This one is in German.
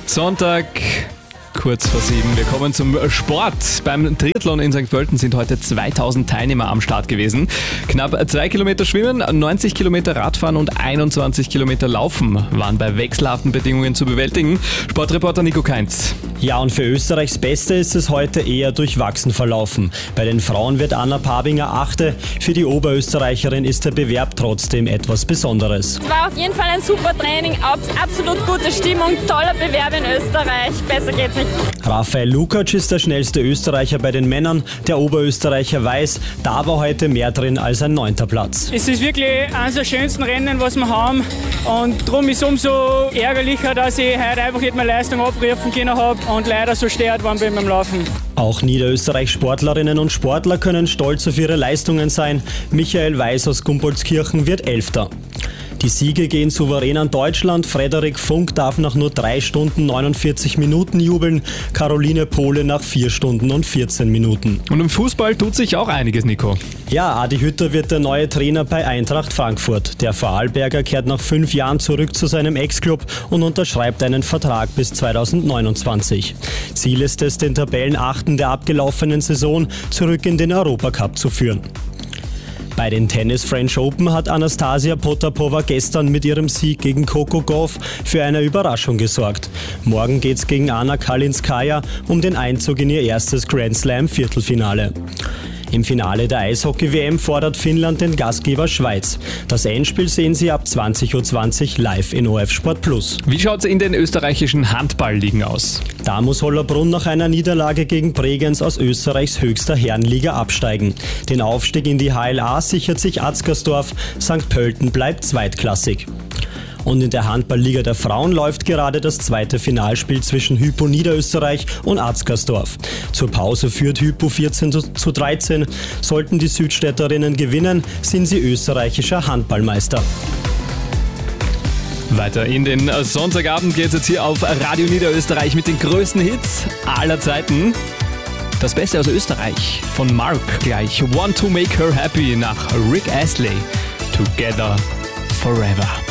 Sonntag, kurz vor 7. Wir kommen zum Sport. Beim Triathlon in St. Pölten sind heute 2000 Teilnehmer am Start gewesen. Knapp 2 Kilometer Schwimmen, 90 Kilometer Radfahren und 21 Kilometer Laufen waren bei wechselhaften Bedingungen zu bewältigen. Sportreporter Nico Kainz. Ja, und für Österreichs Beste ist es heute eher durchwachsen verlaufen. Bei den Frauen wird Anna Pabinger Achte. Für die Oberösterreicherin ist der Bewerb trotzdem etwas Besonderes. Es war auf jeden Fall ein super Training, absolut gute Stimmung, toller Bewerb in Österreich. Besser geht's nicht. Raphael Lukacs ist der schnellste Österreicher bei den Männern. Der Oberösterreicher weiß, da war heute mehr drin als ein 9. Platz. Es ist wirklich eines der schönsten Rennen, was wir haben. Und darum ist es umso ärgerlicher, dass ich heute einfach nicht mehr Leistung abrufen können habe und leider so stört worden bin beim Laufen. Auch Niederösterreich-Sportlerinnen und Sportler können stolz auf ihre Leistungen sein. Michael Weiß aus Gumpoldskirchen wird 11. Die Siege gehen souverän an Deutschland. Frederik Funk darf nach nur 3 Stunden 49 Minuten jubeln. Caroline Pohle nach 4 Stunden und 14 Minuten. Und im Fußball tut sich auch einiges, Nico. Ja, Adi Hütter wird der neue Trainer bei Eintracht Frankfurt. Der Vorarlberger kehrt nach 5 Jahren zurück zu seinem Ex-Club und unterschreibt einen Vertrag bis 2029. Ziel ist es, den Tabellenachten der abgelaufenen Saison zurück in den Europacup zu führen. Bei den Tennis French Open hat Anastasia Potapova gestern mit ihrem Sieg gegen Coco Gauff für eine Überraschung gesorgt. Morgen geht's gegen Anna Kalinskaya um den Einzug in ihr erstes Grand Slam Viertelfinale. Im Finale der Eishockey-WM fordert Finnland den Gastgeber Schweiz. Das Endspiel sehen Sie ab 20.20 Uhr live in ORF Sport Plus. Wie schaut's in den österreichischen Handballligen aus? Da muss Hollabrunn nach einer Niederlage gegen Bregenz aus Österreichs höchster Herrenliga absteigen. Den Aufstieg in die HLA sichert sich Atzgersdorf, St. Pölten bleibt zweitklassig. Und in der Handballliga der Frauen läuft gerade das zweite Finalspiel zwischen Hypo Niederösterreich und Atzgersdorf. Zur Pause führt Hypo 14:13. Sollten die Südstädterinnen gewinnen, sind sie österreichischer Handballmeister. Weiter in den Sonntagabend geht es jetzt hier auf Radio Niederösterreich mit den größten Hits aller Zeiten. Das Beste aus Österreich von Mark gleich. Want to Make Her Happy nach Rick Astley. Together Forever.